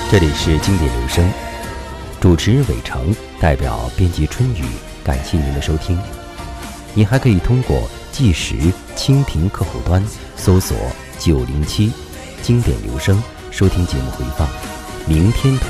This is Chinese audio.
这里是经典留声，主持人伟成，代表编辑春雨，感谢您的收听。您还可以通过计时蜻蜓客户端搜索907经典留声，收听节目回放。明天同